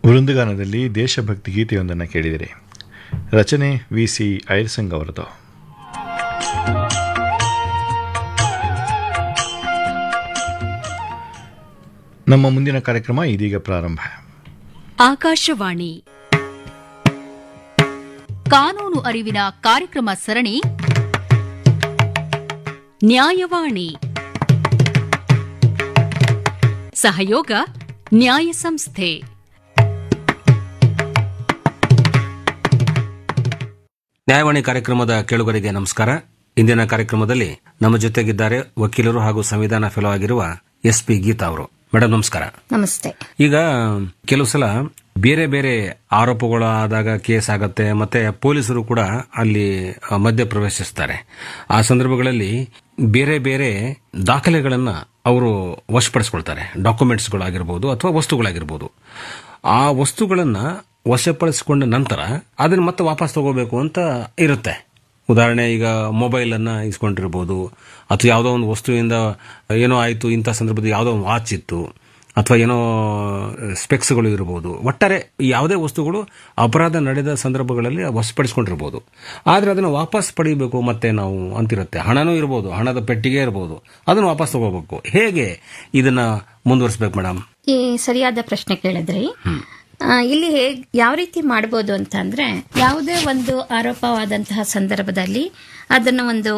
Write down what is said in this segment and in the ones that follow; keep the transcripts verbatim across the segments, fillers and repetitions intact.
ವೃಂದಗಾನದಲ್ಲಿ ದೇಶಭಕ್ತಿ ಗೀತೆಯೊಂದನ್ನು ಕೇಳಿದಿರಿ. ರಚನೆ ವಿ ಸಿ ಐರ್ಸಂಗ್ ಅವರದು. ನಮ್ಮ ಮುಂದಿನ ಕಾರ್ಯಕ್ರಮ ಇದೀಗ ಪ್ರಾರಂಭ. ಆಕಾಶವಾಣಿ ಕಾನೂನು ಅರಿವಿನ ಕಾರ್ಯಕ್ರಮ ಸರಣಿ ನ್ಯಾಯವಾಣಿ. ಸಹಯೋಗ ನ್ಯಾಯ ಸಂಸ್ಥೆ. ನ್ಯಾಯವಾಣಿ ಕಾರ್ಯಕ್ರಮದ ಕೇಳುಗರಿಗೆ ನಮಸ್ಕಾರ. ಇಂದಿನ ಕಾರ್ಯಕ್ರಮದಲ್ಲಿ ನಮ್ಮ ಜೊತೆಗಿದ್ದಾರೆ ವಕೀಲರು ಹಾಗೂ ಸಂವಿಧಾನ ಫೆಲೋ ಆಗಿರುವ ಎಸ್ ಪಿ ಗೀತಾ ಅವರು. ಮೇಡಮ್ ನಮಸ್ಕಾರ. ನಮಸ್ತೆ. ಈಗ ಕೆಲವು ಸಲ ಬೇರೆ ಬೇರೆ ಆರೋಪಗಳಾದಾಗ ಕೇಸ್ ಆಗತ್ತೆ, ಮತ್ತೆ ಪೊಲೀಸರು ಕೂಡ ಅಲ್ಲಿ ಮಧ್ಯ ಪ್ರವೇಶಿಸ್ತಾರೆ. ಆ ಸಂದರ್ಭಗಳಲ್ಲಿ ಬೇರೆ ಬೇರೆ ದಾಖಲೆಗಳನ್ನ ಅವರು ವಶಪಡಿಸಿಕೊಳ್ತಾರೆ. ಡಾಕ್ಯುಮೆಂಟ್ಸ್ಗಳಾಗಿರ್ಬೋದು ಅಥವಾ ವಸ್ತುಗಳಾಗಿರ್ಬೋದು. ಆ ವಸ್ತುಗಳನ್ನ ವಶಪಡಿಸಿಕೊಂಡ ನಂತರ ಅದನ್ನ ಮತ್ತೆ ವಾಪಸ್ ತಗೋಬೇಕು ಅಂತ ಇರುತ್ತೆ. ಉದಾಹರಣೆ, ಈಗ ಮೊಬೈಲ್ ಅನ್ನ ಇಸ್ಕೊಂಡಿರ್ಬೋದು, ಅಥವಾ ಯಾವುದೋ ಒಂದು ವಸ್ತುವಿಂದ ಏನೋ ಆಯಿತು, ಇಂಥ ಸಂದರ್ಭದಲ್ಲಿ ಯಾವುದೋ ಒಂದು ವಾಚ್ ಇತ್ತು, ಅಥವಾ ಏನೋ ಸ್ಪೆಕ್ಸ್ಗಳು ಇರಬಹುದು. ಒಟ್ಟಾರೆ ಯಾವುದೇ ವಸ್ತುಗಳು ಅಪರಾಧ ನಡೆದ ಸಂದರ್ಭಗಳಲ್ಲಿ ವಶಪಡಿಸಿಕೊಂಡಿರ್ಬೋದು. ಆದರೆ ಅದನ್ನು ವಾಪಸ್ ಪಡಿಬೇಕು ಮತ್ತೆ ನಾವು ಅಂತಿರುತ್ತೆ. ಹಣನೂ ಇರಬಹುದು, ಹಣದ ಪೆಟ್ಟಿಗೆ ಇರಬಹುದು, ಅದನ್ನು ವಾಪಸ್ ತಗೋಬೇಕು. ಹೇಗೆ ಇದನ್ನ ಮುಂದುವರಿಸಬೇಕು ಮೇಡಮ್? ಈ ಸರಿಯಾದ ಪ್ರಶ್ನೆ ಕೇಳಿದ್ರಿ. ಇಲ್ಲಿ ಹೇಗ್ ಯಾವ ರೀತಿ ಮಾಡಬಹುದು ಅಂತ ಅಂದ್ರೆ, ಯಾವುದೇ ಒಂದು ಆರೋಪವಾದಂತಹ ಸಂದರ್ಭದಲ್ಲಿ ಅದನ್ನ ಒಂದು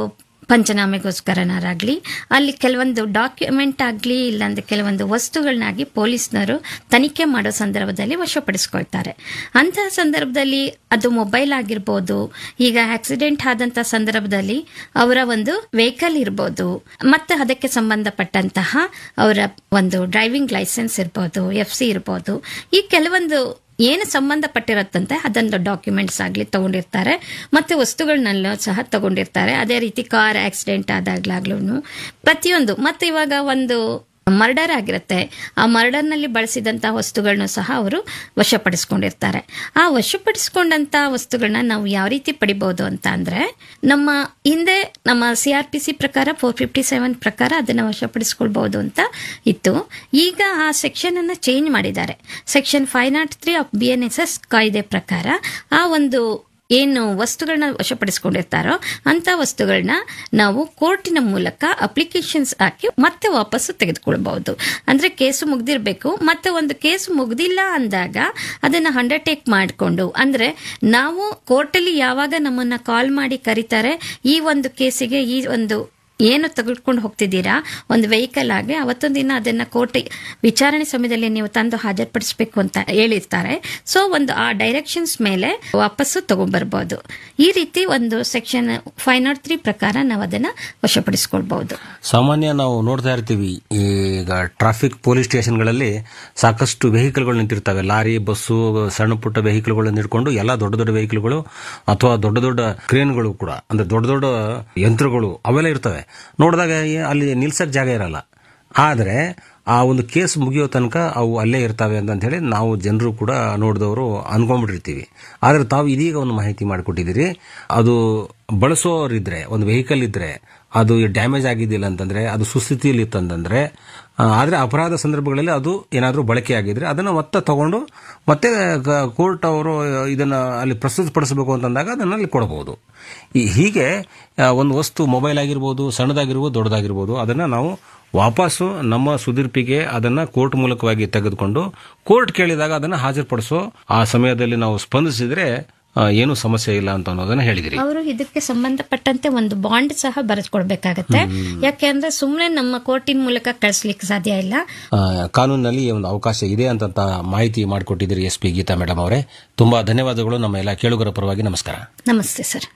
ಪಂಚನಾಮೆಗೋಸ್ಕರನಾರಾಗ್ಲಿ, ಅಲ್ಲಿ ಕೆಲವೊಂದು ಡಾಕ್ಯುಮೆಂಟ್ ಆಗ್ಲಿ, ಇಲ್ಲಾಂದ್ರೆ ಕೆಲವೊಂದು ವಸ್ತುಗಳನ್ನಾಗಿ ಪೊಲೀಸ್ನವರು ತನಿಖೆ ಮಾಡೋ ಸಂದರ್ಭದಲ್ಲಿ ವಶಪಡಿಸ್ಕೊಳ್ತಾರೆ. ಅಂತಹ ಸಂದರ್ಭದಲ್ಲಿ ಅದು ಮೊಬೈಲ್ ಆಗಿರ್ಬೋದು, ಈಗ ಆಕ್ಸಿಡೆಂಟ್ ಆದಂತಹ ಸಂದರ್ಭದಲ್ಲಿ ಅವರ ಒಂದು ವೆಹಿಕಲ್ ಇರ್ಬೋದು, ಮತ್ತೆ ಅದಕ್ಕೆ ಸಂಬಂಧಪಟ್ಟಂತಹ ಅವರ ಒಂದು ಡ್ರೈವಿಂಗ್ ಲೈಸೆನ್ಸ್ ಇರ್ಬೋದು, ಎಫ್ ಸಿ ಇರ್ಬೋದು, ಈ ಕೆಲವೊಂದು ಏನು ಸಂಬಂಧಪಟ್ಟಿರತ್ತಂತೆ ಅದೊಂದು ಡಾಕ್ಯುಮೆಂಟ್ಸ್ ಆಗಲಿ ತಗೊಂಡಿರ್ತಾರೆ, ಮತ್ತೆ ವಸ್ತುಗಳನ್ನೆಲ್ಲ ಸಹ ತಗೊಂಡಿರ್ತಾರೆ. ಅದೇ ರೀತಿ ಕಾರ್ ಆಕ್ಸಿಡೆಂಟ್ ಆದಾಗ್ಲಾಗ್ಲೂ ಪ್ರತಿಯೊಂದು, ಮತ್ತೆ ಇವಾಗ ಒಂದು ಮರ್ಡರ್ ಆಗಿರುತ್ತೆ, ಆ ಮರ್ಡರ್ನಲ್ಲಿ ಬಳಸಿದಂತಹ ವಸ್ತುಗಳನ್ನ ಸಹ ಅವರು ವಶಪಡಿಸ್ಕೊಂಡಿರ್ತಾರೆ. ಆ ವಶಪಡಿಸ್ಕೊಂಡಂತ ವಸ್ತುಗಳನ್ನ ನಾವು ಯಾವ ರೀತಿ ಪಡಿಬಹುದು ಅಂತ ಅಂದ್ರೆ, ನಮ್ಮ ಹಿಂದೆ ನಮ್ಮ ಸಿ ಆರ್ ಪಿ ಸಿ ಪ್ರಕಾರ ಫೋರ್ ಫಿಫ್ಟಿ ಸೆವೆನ್ ಪ್ರಕಾರ ಅದನ್ನ ವಶಪಡಿಸ್ಕೊಳ್ಬಹುದು ಅಂತ ಇತ್ತು. ಈಗ ಆ ಸೆಕ್ಷನ್ ಅನ್ನ ಚೇಂಜ್ ಮಾಡಿದ್ದಾರೆ. Section five not three of B N S S ಕಾಯ್ದೆ ಪ್ರಕಾರ ಆ ಒಂದು ಏನು ವಸ್ತುಗಳನ್ನ ವಶಪಡಿಸ್ಕೊಂಡಿರ್ತಾರೋ ಅಂತ ವಸ್ತುಗಳನ್ನ ನಾವು ಕೋರ್ಟಿನ ಮೂಲಕ ಅಪ್ಲಿಕೇಶನ್ಸ್ ಹಾಕಿ ಮತ್ತೆ ವಾಪಸ್ಸು ತೆಗೆದುಕೊಳ್ಬಹುದು. ಅಂದ್ರೆ ಕೇಸು ಮುಗ್ದಿರ್ಬೇಕು, ಮತ್ತೆ ಒಂದು ಕೇಸು ಮುಗ್ದಿಲ್ಲ ಅಂದಾಗ ಅದನ್ನ ಅಂಡರ್ಟೇಕ್ ಮಾಡಿಕೊಂಡು, ಅಂದ್ರೆ ನಾವು ಕೋರ್ಟಲ್ಲಿ ಯಾವಾಗ ನಮ್ಮನ್ನ ಕಾಲ್ ಮಾಡಿ ಕರೀತಾರೆ, ಈ ಒಂದು ಕೇಸಿಗೆ ಈ ಒಂದು ಏನು ತೆಗೆದುಕೊಂಡು ಹೋಗ್ತಿದ್ದೀರಾ ಒಂದು ವೆಹಿಕಲ್ ಆಗಿ, ಅವತ್ತೊಂದು ದಿನ ಅದನ್ನ ಕೋರ್ಟ್ ವಿಚಾರಣೆ ಸಮಯದಲ್ಲಿ ನೀವು ತಂದು ಹಾಜರುಪಡಿಸಬೇಕು ಅಂತ ಹೇಳಿರ್ತಾರೆ. ಸೊ ಒಂದು ಆ ಡೈರೆಕ್ಷನ್ಸ್ ಮೇಲೆ ವಾಪಸ್ಸು ತಗೊಂಡ್ಬರ್ಬಹುದು. ಈ ರೀತಿ ಒಂದು ಸೆಕ್ಷನ್ ಫೈವ್ ನಾಟ್ ತ್ರೀ ಪ್ರಕಾರ ನಾವು ಅದನ್ನ ವಶಪಡಿಸಿಕೊಳ್ಬಹುದು. ಸಾಮಾನ್ಯ ನಾವು ನೋಡ್ತಾ ಇರ್ತೀವಿ, ಈಗ ಟ್ರಾಫಿಕ್ ಪೊಲೀಸ್ ಸ್ಟೇಷನ್ಗಳಲ್ಲಿ ಸಾಕಷ್ಟು ವೆಹಿಕಲ್ಗಳು ನಿಂತಿರ್ತವೆ. ಲಾರಿ, ಬಸ್ಸು, ಸಣ್ಣ ಪುಟ್ಟ ವೆಹಿಕಲ್ಗಳು ನಿಂತ್ಕೊಂಡು ಎಲ್ಲ ದೊಡ್ಡ ದೊಡ್ಡ ವೆಹಿಕಲ್ಗಳು ಅಥವಾ ದೊಡ್ಡ ದೊಡ್ಡ ಕ್ರೇನ್ಗಳು ಕೂಡ, ಅಂದ್ರೆ ದೊಡ್ಡ ದೊಡ್ಡ ಯಂತ್ರಗಳು ಅವೆಲ್ಲ ಇರ್ತವೆ. ನೋಡಿದಾಗ ಅಲ್ಲಿ ನಿಲ್ಸಕ್ ಜಾಗ ಇರಲ್ಲ. ಆದರೆ ಆ ಒಂದು ಕೇಸ್ ಮುಗಿಯೋ ತನಕ ಅವು ಅಲ್ಲೇ ಇರ್ತವೆ ಅಂತ ಹೇಳಿ ನಾವು ಜನರು ಕೂಡ ನೋಡಿದವರು ಅನ್ಕೊಂಡ್ಬಿಟ್ಟಿರ್ತೀವಿ. ಆದರೆ ತಾವು ಇದೀಗ ಒಂದು ಮಾಹಿತಿ ಮಾಡಿಕೊಟ್ಟಿದ್ದೀರಿ, ಅದು ಬಳಸೋರಿದ್ರೆ, ಒಂದು ವೆಹಿಕಲ್ ಇದ್ರೆ ಅದು ಡ್ಯಾಮೇಜ್ ಆಗಿದ್ದಿಲ್ಲ ಅಂತಂದ್ರೆ, ಅದು ಸುಸ್ಥಿತಿಯಲ್ಲಿ ಇತ್ತಂತಂದ್ರೆ, ಆದರೆ ಅಪರಾಧ ಸಂದರ್ಭಗಳಲ್ಲಿ ಅದು ಏನಾದರೂ ಬಳಕೆ ಆಗಿದ್ರೆ ಅದನ್ನು ಮತ್ತೆ ತಗೊಂಡು ಮತ್ತೆ ಕೋರ್ಟ್ ಅವರು ಇದನ್ನ ಅಲ್ಲಿ ಪ್ರಸ್ತುತಪಡಿಸಬೇಕು ಅಂತಂದಾಗ ಅದನ್ನ ಅಲ್ಲಿ ಕೊಡಬಹುದು. ಈ ಹೀಗೆ ಒಂದು ವಸ್ತು ಮೊಬೈಲ್ ಆಗಿರ್ಬೋದು, ಸಣ್ಣದಾಗಿರ್ಬೋದು, ದೊಡ್ಡದಾಗಿರ್ಬೋದು, ಅದನ್ನ ನಾವು ವಾಪಸ್ಸು ನಮ್ಮ ಸುದೀರ್ಪಿಗೆ ಅದನ್ನ ಕೋರ್ಟ್ ಮೂಲಕವಾಗಿ ತೆಗೆದುಕೊಂಡು ಕೋರ್ಟ್ ಕೇಳಿದಾಗ ಅದನ್ನ ಹಾಜರುಪಡಿಸೋ ಆ ಸಮಯದಲ್ಲಿ ನಾವು ಸ್ಪಂದಿಸಿದ್ರೆ ಏನು ಸಮಸ್ಯೆ ಇಲ್ಲ ಅಂತ ಅನ್ನೋದನ್ನ ಹೇಳಿದಿರಿ. ಅವರು ಇದಕ್ಕೆ ಸಂಬಂಧಪಟ್ಟಂತೆ ಒಂದು ಬಾಂಡ್ ಸಹ ಬರೆಸ್ಕೊಡ್ಬೇಕಾಗತ್ತೆ. ಯಾಕೆಂದ್ರೆ ಸುಮ್ಮನೆ ನಮ್ಮ ಕೋರ್ಟಿನ ಮೂಲಕ ಕಳಿಸ್ಲಿಕ್ಕೆ ಸಾಧ್ಯ ಇಲ್ಲ. ಕಾನೂನಿನಲ್ಲಿ ಒಂದು ಅವಕಾಶ ಇದೆ ಅಂತ ಮಾಹಿತಿ ಮಾಡಿಕೊಟ್ಟಿದ್ದೀರಿ ಎಸ್ ಪಿ ಗೀತಾ ಮೇಡಮ್ ಅವರೇ. ತುಂಬಾ ಧನ್ಯವಾದಗಳು. ನಮ್ಮ ಎಲ್ಲ ಕೇಳುಗರ ಪರವಾಗಿ ನಮಸ್ಕಾರ. ನಮಸ್ತೆ ಸರ್.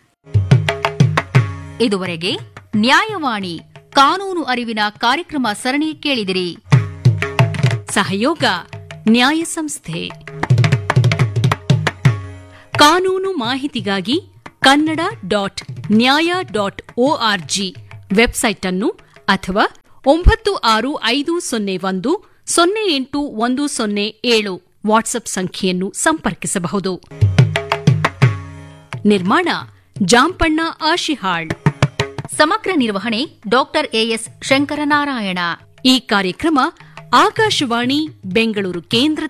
ಇದುವರೆಗೆ ನ್ಯಾಯವಾಣಿ ಕಾನೂನು ಅರಿವಿನ ಕಾರ್ಯಕ್ರಮ ಸರಣಿ ಕೇಳಿದಿರಿ. ಸಹಯೋಗ ನ್ಯಾಯ ಸಂಸ್ಥೆ. ಕಾನೂನು ಮಾಹಿತಿಗಾಗಿ ಕನ್ನಡ ಡಾಟ್ ನ್ಯಾಯ ಡಾಟ್ ಒಆರ್ಜಿ ವೆಬ್ಸೈಟ್ ಅನ್ನು ಅಥವಾ ಒಂಬತ್ತು ಆರು ಐದು ಸೊನ್ನೆ ಒಂದು ಸೊನ್ನೆ ಎಂಟು ಒಂದು ಸೊನ್ನೆ ಏಳು ವಾಟ್ಸ್ಆಪ್ ಸಂಖ್ಯೆಯನ್ನು ಸಂಪರ್ಕಿಸಬಹುದು. ನಿರ್ಮಾಣ ಜಾಂಪಣ್ಣ ಆಶಿಹಾಳ್. ಸಮಗ್ರ ನಿರ್ವಹಣೆ ಡಾಕ್ಟರ್ ಎಎಸ್ ಶಂಕರನಾರಾಯಣ. ಈ ಕಾರ್ಯಕ್ರಮ ಆಕಾಶವಾಣಿ ಬೆಂಗಳೂರು ಕೇಂದ್ರದ